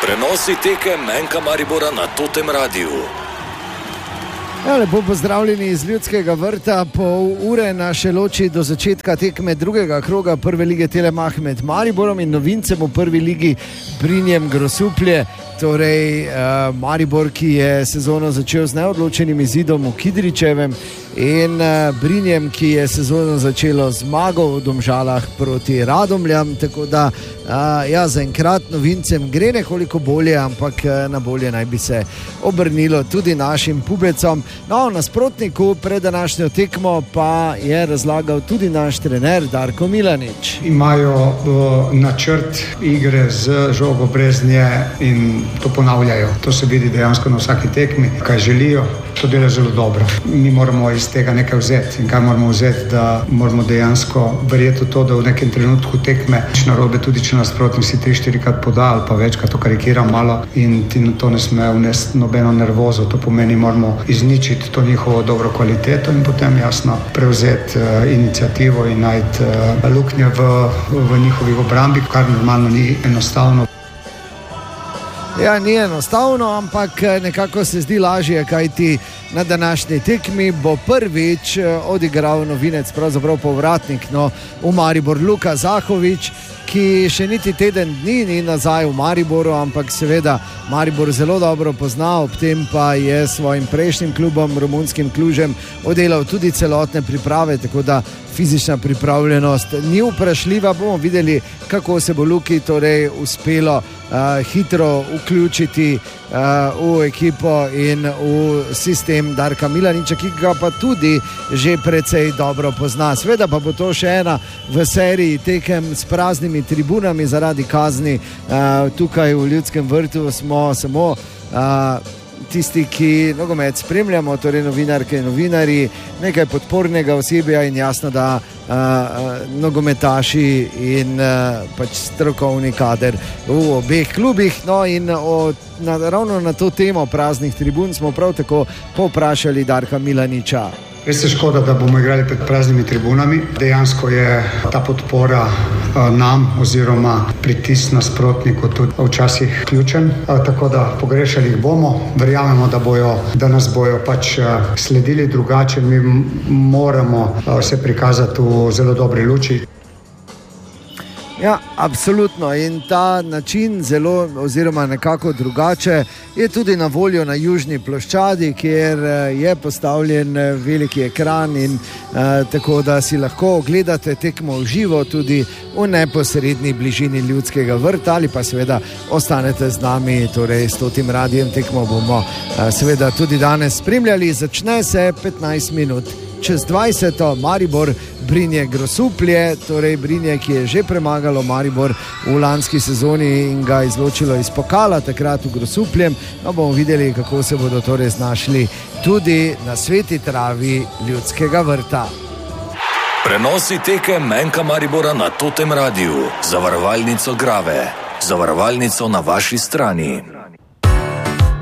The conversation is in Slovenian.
Prenosi tekem Menka Maribora na Totem Radiu. Ja, lepo pozdravljeni iz Ljudskega vrta. Pol ure naše loči do začetka tekme drugega kroga prve lige Telemach med Mariborom in novincem v prvi ligi Brinjem Grosuplje. Torej, Maribor, ki je sezono začel z neodločenim izidom v Kidričevem, in Brinjem, ki je sezono začelo zmago v Domžalah proti Radomljam. Tako da, zaenkrat novincem gre nekoliko bolje, ampak na bolje naj bi se obrnilo tudi našim pubecom. No, nasprotniku pred današnjo tekmo pa je razlagal tudi naš trener Darko Milanič. Imajo načrt igre z žogo brez nje in to ponavljajo. To se vidi dejansko na vsaki tekmi, kaj želijo, to dela zelo dobro. Mi moramo iz tega nekaj vzeti. In kaj moramo vzeti? Da moramo dejansko verjeti v to, da v nekem trenutku tekme narobe, tudi če nasprotnik si 3-4krat poda ali pa večkrat, to karikiram malo, in ti to ne sme vnesti nobeno nervozo. To pomeni, moramo izničiti to njihovo dobro kvaliteto in potem jasno prevzeti iniciativo in najti luknje v njihovih obrambi, kar normalno ni enostavno. Ja, ni enostavno, ampak nekako se zdi lažje, kajti na današnji tekmi bo prvič odigral novinec, pravzaprav povratnik v Maribor, Luka Zahovič, ki še niti teden dni ni nazaj v Mariboru, ampak seveda Maribor zelo dobro pozna, ob tem pa je svojim prejšnjim klubom, romunskim Klužem, oddelal tudi celotne priprave, tako da fizična pripravljenost ni vprašljiva. Bomo videli, kako se bo Luki torej uspelo hitro vključiti v ekipo in v sistem Darka Milaniča, ki ga pa tudi že precej dobro pozna. Seveda pa bo to še ena v seriji tekem s praznimi tribunami zaradi kazni. Tukaj v Ljudskem vrtu smo samo tisti, ki nogomet spremljamo, torej novinarke in novinarji, nekaj podpornega osebja in jasno, da nogometaši in pač strokovni kader v obeh klubih. No, in ravno na to temo praznih tribun smo prav tako povprašali Darka Milaniča. Res je škoda, da bomo igrali pred praznimi tribunami. Dejansko je ta podpora nam oziroma pritisk nasprotniku tudi včasih ključen. Tako da pogrešali jih bomo. Verjamemo, da nas bojo pač sledili drugače. Mi moramo se prikazati v zelo dobri luči. Ja, absolutno. In ta način zelo oziroma nekako drugače je tudi na voljo na južni ploščadi, kjer je postavljen veliki ekran in tako da si lahko ogledate tekmo v živo tudi v neposredni bližini Ljudskega vrta, ali pa seveda ostanete z nami, torej s Totim radijem. Tekmo bomo seveda tudi danes spremljali. Začne se 15 minut čez 20. Maribor Brinje Grosuplje, torej Brinje, ki je že premagalo Maribor v lanski sezoni in ga izločilo iz pokala takrat v Grosupljem. No, bomo videli, kako se bodo torej znašli tudi na sveti travi Ljudskega vrta. Prenosi tekem Menka Maribora na Totem Radiu. Zavarovalnico Grave. Zavarovalnico na vaši strani.